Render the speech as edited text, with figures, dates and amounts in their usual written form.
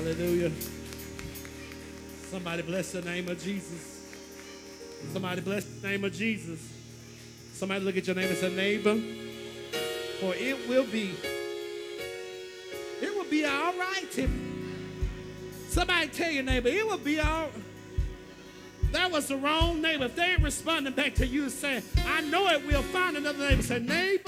Hallelujah. Somebody bless the name of Jesus. Somebody bless the name of Jesus. Somebody look at your neighbor and say, neighbor, for it will be all right if somebody tell your neighbor, it will be all right. That was the wrong neighbor. If they ain't responding back to you saying, I know it, we'll find another neighbor. Say, neighbor,